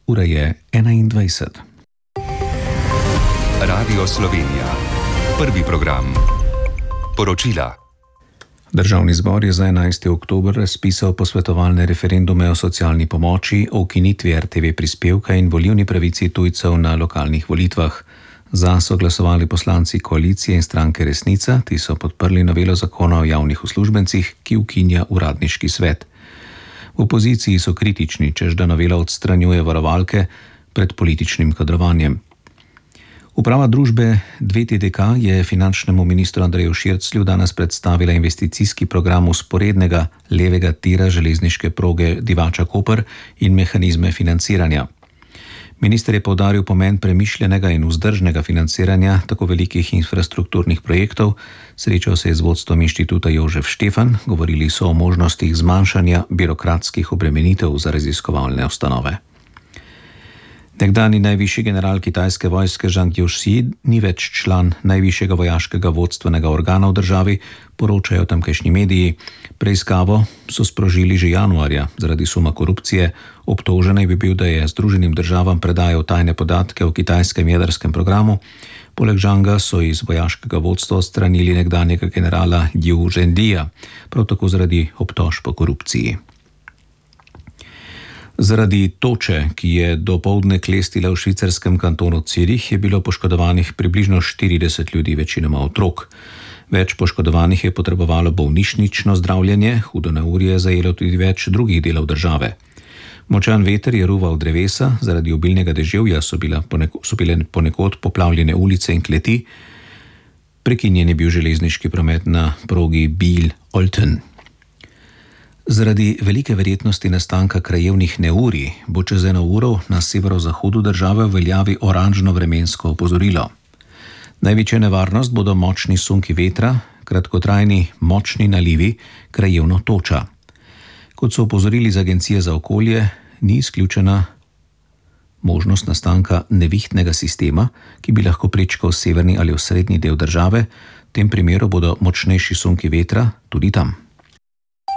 ura je 21. Radio Slovenija. Prvi program. Poročila. Državni zbor je za 11. oktober razpisal posvetovalne referendume o socialni pomoči, o ukinitvi RTV prispevka in volilni pravici tujcev na lokalnih volitvah. Za so glasovali poslanci koalicije in stranke Resnica, ti so podprli novelo zakona o javnih uslužbencih, ki ukinja uradniški svet. V opoziciji so kritični, češ da novela odstranjuje varovalke pred političnim kadrovanjem. Uprava družbe 2TDK je finančnemu ministru Andreju Širclju danes predstavila investicijski program vzporednega levega tira železniške proge Divača-Koper in mehanizme financiranja. Minister je poudaril pomen premišljenega in vzdržnega financiranja tako velikih infrastrukturnih projektov, srečal se je z vodstvom inštituta Jožef Štefan, govorili so o možnostih zmanjšanja birokratskih obremenitev za raziskovalne ustanove. Nekdani najvišji general kitajske vojske Zhang Youxi ni več član najvišjega vojaškega vodstvenega organa v državi, poročajo tamkajšnji mediji. Preiskavo so sprožili že januarja zaradi suma korupcije. Obtožen bi bil, da je Združenim državam predajal tajne podatke o kitajskem jedrskem programu. Poleg Zhanga so iz vojaškega vodstva odstranili nekdanjega generala Liu Zhendija, prav tako zaradi obtožb o korupciji. Zaradi toče, ki je dopoldne klestila v švicarskem kantonu Zürich, je bilo poškodovanih približno 40 ljudi, večinoma otrok. Več poškodovanih je potrebovalo bolnišnično zdravljenje, hudo neurje je zajelo tudi več drugih delov države. Močan veter je ruval drevesa, zaradi obilnega deževja so bile ponekod poplavljene ulice in kleti. Prekinjen je bil železniški promet na progi Biel-Olten. Zaradi velike verjetnosti nastanka krajevnih neurij bo čez 1 uro na severozahodu države v veljavi oranžno vremensko opozorilo. Največja nevarnost bodo močni sunki vetra, kratkotrajni močni nalivi, krajevno toča. Kot so opozorili z Agencije za okolje, ni izključena možnost nastanka nevihtnega sistema, ki bi lahko prečkal severni ali osrednji del države. V tem primeru bodo močnejši sunki vetra tudi tam.